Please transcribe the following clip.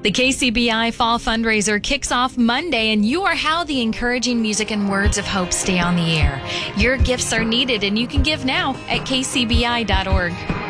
The KCBI Fall Fundraiser kicks off Monday, and you are how the encouraging music and words of hope stay on the air. Your gifts are needed, and you can give now at kcbi.org.